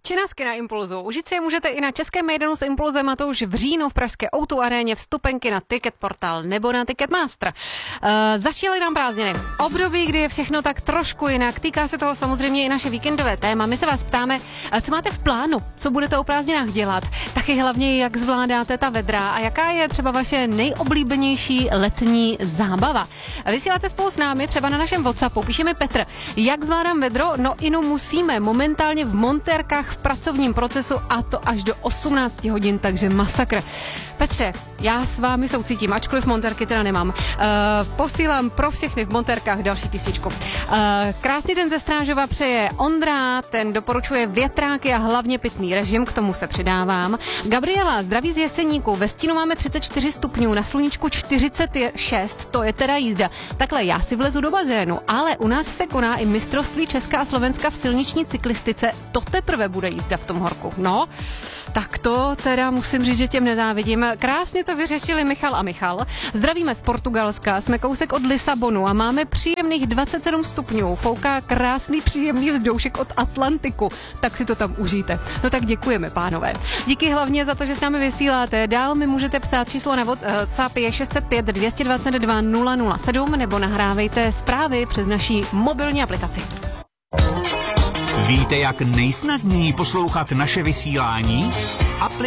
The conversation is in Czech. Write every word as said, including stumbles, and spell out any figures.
Činasky na Impulzu. Užít si je můžete i na českém mejdanu s Impulzem, a to už v říjnu v pražské ó dvě aréně, vstupenky na Ticketportal nebo na Ticketmaster. Uh, začaly nám prázdniny. Období, kdy je všechno tak trošku jinak. Týká se toho samozřejmě i naše víkendové téma. My se vás ptáme, co máte v plánu, co budete o prázdninách dělat, taky hlavně jak zvládáte ta vedra a jaká je třeba vaše nejoblíbenější letní zábava. Vysíláte spolu s námi třeba na našem WhatsAppu. Píše mi Petr, jak zvládám vedro? No inu musíme, momentálně v montérkách v pracovním procesu a to až do osmnáct hodin, takže masakr. Petře, já s vámi soucítím, ačkoliv montérky teda nemám. Uh, posílám pro všechny v montérkách další písničku. Uh, krásný den ze Strážova přeje Ondra, ten doporučuje větráky a hlavně pitný režim, k tomu se přidávám. Gabriela, zdraví z Jeseníku, ve stínu máme třicet čtyři stupňů, na sluníčku čtyřicet šest, to je teda jízda. Takhle já si vlezu do bazénu, ale u nás se koná i mistrovství Česka a Slovenska v silniční cyklistice, to teprve bude jízda v tom horku. No, tak to teda musím říct, že těm nezávidím. Krásně to vyřešili Michal a Michal. Zdravíme z Portugalska, jsme kousek od Lisabonu a máme příjemných dvacet sedm stupňů. Fouká krásný příjemný vzdoušek od Atlantiku, tak si to tam užijte. No tak děkujeme, pánové. Díky hlavně za to, že s námi vysíláte. Dál mi můžete psát číslo na WhatsApp je šest set pět dvě dvacet dva nula nula sedm nebo nahrávejte zprávy přes naší mobilní aplikaci. Víte, jak nejsnadněji poslouchat naše vysílání? Apli-